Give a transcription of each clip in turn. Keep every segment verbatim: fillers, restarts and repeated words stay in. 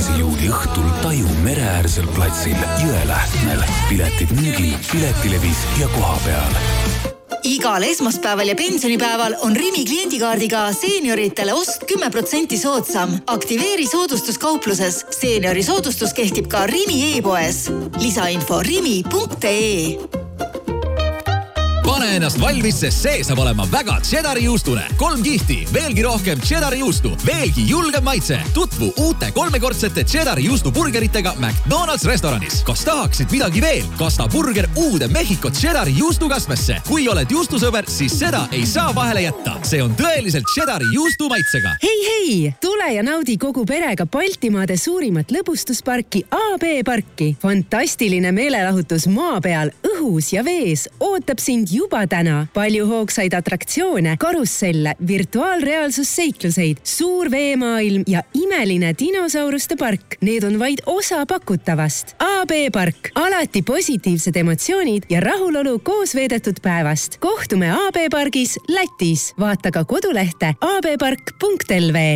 teise juuli õhtul Taju mereäärsel platsil Jõelähtmel. Piletid müügil Piletilevis ja koha peal. Igal esmaspäeval ja pensionipäeval on Rimi kliendikaardiga seenioritele ost kümme protsenti soodsam. Aktiveeri soodustus kaupluses. Seeniori soodustus kehtib ka Rimi e-poes. Lisainfo rimi punkt ee. Pane ennast valmis, sest see saab olema väga cheddari juustune. Kolm kihti, veelgi rohkem cheddari juustu, veelgi julgem maitse. Tutvu uute kolmekordsete cheddari juustu burgeritega McDonald's restoranis. Kas tahaksid midagi veel? Kasta burger uude Mehhiko cheddari juustukasmesse. Kui oled juustusõber, siis seda ei saa vahele jätta. See on tõeliselt cheddari juustu maitsega. Hei, hei! Tule ja naudi kogu perega Baltimaade suurimat lõbustusparki A B parki. Fantastiline meelelahutus maa peal, õhus ja vees ootab sind juba täna. Palju hoogsaid atraktsioone, karusselle, virtuaalreaalsusseikluseid, suur veemaailm ja imeline dinosauruste park. Need on vaid osa pakutavast. A B park. Alati positiivsed emotsioonid ja rahulolu koos veedetud päevast. Kohtume A B pargis Lätis. Vaata ka kodulehte a b park punkt l v.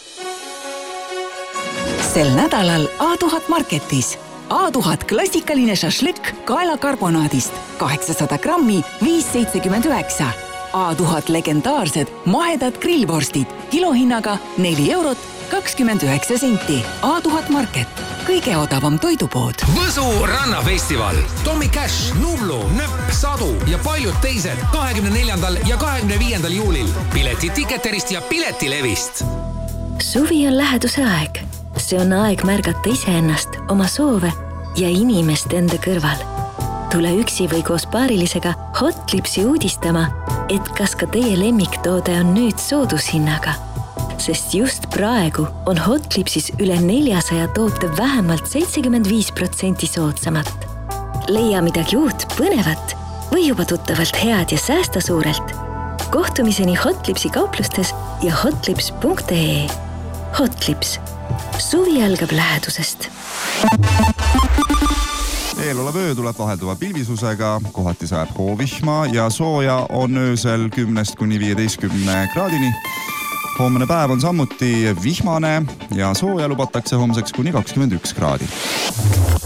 Sel nädalal A tuhat marketis. A tuhat klassikaline šašlõkk kaelakarbonaadist, kaheksasada grammi, viis seitsekümmend üheksa. A tuhat legendaarsed mahedad grillvorstid, kilohinnaga neli eurot, kakskümmend üheksa senti. A tuhat market, kõige odavam toidupood. Võsu rannafestival, Tommy Cash, Nublu, Nöpp, Sadu ja paljud teised kahekümne neljandal ja kahekümne viiendal juulil. Pileti Ticketerist ja Piletilevist. Suvi on läheduse aeg. See on aeg märgata iseennast, oma soove ja inimest enda kõrval. Tule üksi või koos paarilisega Hotlipsi uudistama, et kas ka teie lemmiktoode on nüüd soodushinnaga. Sest just praegu on Hotlipsis üle neljasaja toote vähemalt seitsekümmend viis protsenti soodsamat. Leia midagi uut, põnevat või juba tuttavalt head ja säästa suurelt. Kohtumiseni Hotlipsi kauplustes ja hotlips punkt ee. Hotlips. Suvi algab lähedusest. Eelolev öö tuleb vahelduva pilvisusega, kohati sajab hoovihma ja sooja on öösel kümnest kuni viieteistkümne kraadini. Hommene päev on samuti vihmane ja sooja lubatakse homseks kuni kakskümmend üks kraadi.